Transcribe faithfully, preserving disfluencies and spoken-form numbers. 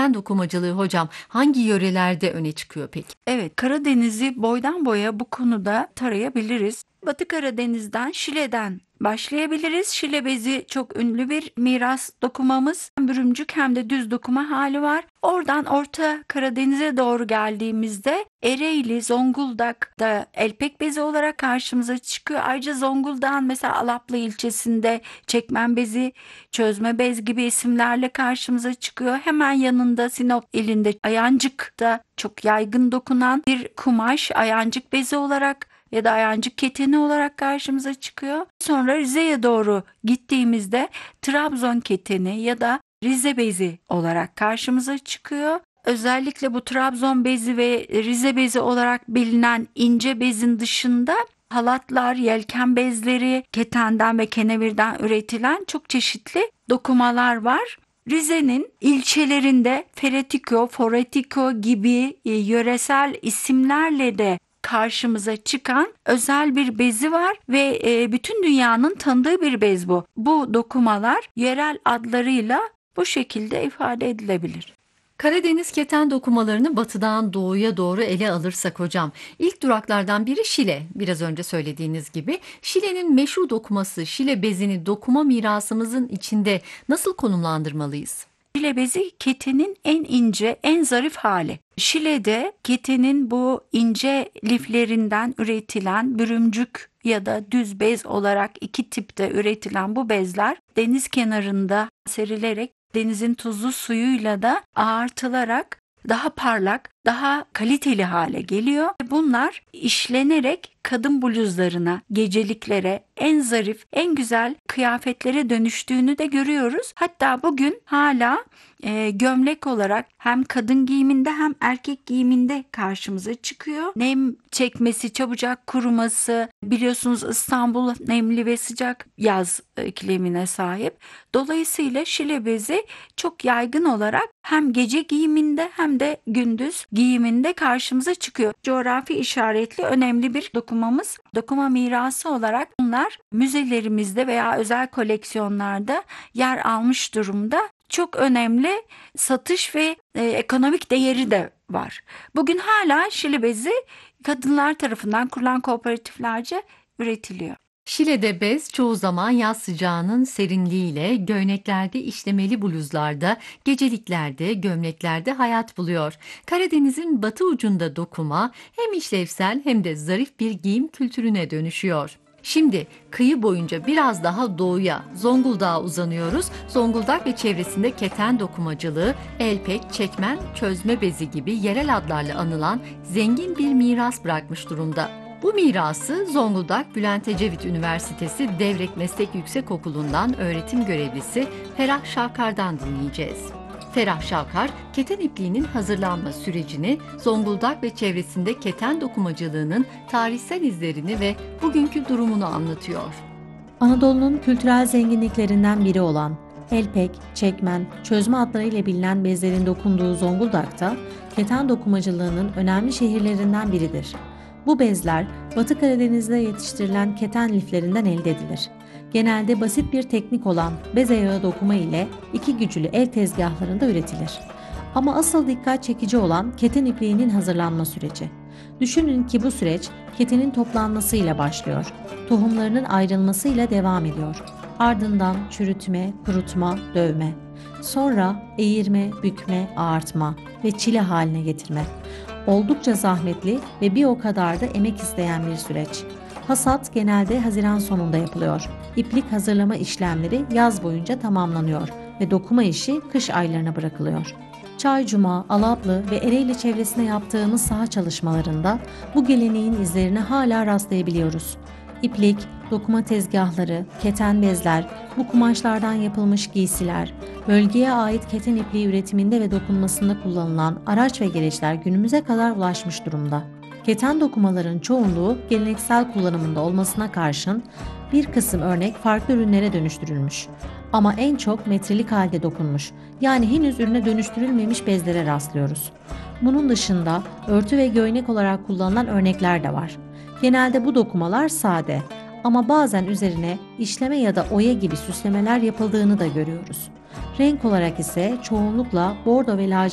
keten dokumacılığı hocam hangi yörelerde öne çıkıyor peki? Evet, Karadeniz'i boydan boya bu konuda tarayabiliriz. Batı Karadeniz'den, Şile'den başlayabiliriz. Şile bezi çok ünlü bir miras dokumamız. Hem bürümcük hem de düz dokuma hali var. Oradan Orta Karadeniz'e doğru geldiğimizde Ereğli, Zonguldak'ta elpek bezi olarak karşımıza çıkıyor. Ayrıca Zonguldak'ın mesela Alaplı ilçesinde çekmen bezi, çözme bez gibi isimlerle karşımıza çıkıyor. Hemen yanında Sinop ilinde Ayancık'ta çok yaygın dokunan bir kumaş Ayancık bezi olarak ya da Ayancık keteni olarak karşımıza çıkıyor. Sonra Rize'ye doğru gittiğimizde Trabzon keteni ya da Rize bezi olarak karşımıza çıkıyor. Özellikle bu Trabzon bezi ve Rize bezi olarak bilinen ince bezin dışında halatlar, yelken bezleri, ketenden ve kenevirden üretilen çok çeşitli dokumalar var. Rize'nin ilçelerinde Feretiko, Foretiko gibi e, yöresel isimlerle de karşımıza çıkan özel bir bezi var ve e, bütün dünyanın tanıdığı bir bez bu. Bu dokumalar yerel adlarıyla bu şekilde ifade edilebilir. Karadeniz keten dokumalarını batıdan doğuya doğru ele alırsak hocam, ilk duraklardan biri Şile. Biraz önce söylediğiniz gibi Şile'nin meşhur dokuması, Şile bezini dokuma mirasımızın içinde nasıl konumlandırmalıyız? Şile bezi ketenin en ince, en zarif hali. Şile'de ketenin bu ince liflerinden üretilen bürümcük ya da düz bez olarak iki tipte üretilen bu bezler deniz kenarında serilerek denizin tuzlu suyuyla da ağartılarak daha parlak, daha kaliteli hale geliyor. Bunlar işlenerek kadın bluzlarına, geceliklere, en zarif, en güzel kıyafetlere dönüştüğünü de görüyoruz. Hatta bugün hala e, gömlek olarak hem kadın giyiminde hem erkek giyiminde karşımıza çıkıyor. Nem çekmesi, çabucak kuruması, biliyorsunuz İstanbul nemli ve sıcak yaz iklimine sahip. Dolayısıyla Şile bezi çok yaygın olarak hem gece giyiminde hem de gündüz giyiminde karşımıza çıkıyor. Coğrafi işaretli önemli bir dokumamız. Dokuma mirası olarak bunlar müzelerimizde veya özel koleksiyonlarda yer almış durumda. Çok önemli satış ve e, ekonomik değeri de var. Bugün hala Şile bezi kadınlar tarafından kurulan kooperatiflerce üretiliyor. Şile'de bez çoğu zaman yaz sıcağının serinliğiyle göğneklerde, işlemeli bluzlarda, geceliklerde, gömleklerde hayat buluyor. Karadeniz'in batı ucunda dokuma hem işlevsel hem de zarif bir giyim kültürüne dönüşüyor. Şimdi kıyı boyunca biraz daha doğuya, Zonguldak'a uzanıyoruz. Zonguldak ve çevresinde keten dokumacılığı, elpek, çekmen, çözme bezi gibi yerel adlarla anılan zengin bir miras bırakmış durumda. Bu mirası Zonguldak Bülent Ecevit Üniversitesi Devrek Meslek Yüksekokulu'ndan öğretim görevlisi Ferah Şavkar'dan dinleyeceğiz. Ferah Şavkar, keten ipliğinin hazırlanma sürecini, Zonguldak ve çevresinde keten dokumacılığının tarihsel izlerini ve bugünkü durumunu anlatıyor. Anadolu'nun kültürel zenginliklerinden biri olan elpek, çekmen, çözme adlarıyla bilinen bezlerin dokunduğu Zonguldak'ta keten dokumacılığının önemli şehirlerinden biridir. Bu bezler Batı Karadeniz'de yetiştirilen keten liflerinden elde edilir. Genelde basit bir teknik olan bez ayağı dokuma ile iki güclü el tezgahlarında üretilir. Ama asıl dikkat çekici olan keten ipliğinin hazırlanma süreci. Düşünün ki bu süreç ketenin toplanmasıyla başlıyor. Tohumlarının ayrılmasıyla devam ediyor. Ardından çürütme, kurutma, dövme. Sonra eğirme, bükme, ağartma ve çile haline getirme. Oldukça zahmetli ve bir o kadar da emek isteyen bir süreç. Hasat genelde Haziran sonunda yapılıyor. İplik hazırlama işlemleri yaz boyunca tamamlanıyor ve dokuma işi kış aylarına bırakılıyor. Çaycuma, Alaplı ve Ereğli çevresine yaptığımız saha çalışmalarında bu geleneğin izlerine hala rastlayabiliyoruz. İplik, dokuma tezgahları, keten bezler, bu kumaşlardan yapılmış giysiler, bölgeye ait keten ipliği üretiminde ve dokunmasında kullanılan araç ve gereçler günümüze kadar ulaşmış durumda. Keten dokumaların çoğunluğu geleneksel kullanımında olmasına karşın bir kısım örnek farklı ürünlere dönüştürülmüş. Ama en çok metrelik halde dokunmuş, yani henüz ürüne dönüştürülmemiş bezlere rastlıyoruz. Bunun dışında örtü ve göynek olarak kullanılan örnekler de var. Genelde bu dokumalar sade ama bazen üzerine işleme ya da oya gibi süslemeler yapıldığını da görüyoruz. Renk olarak ise çoğunlukla bordo ve lacivert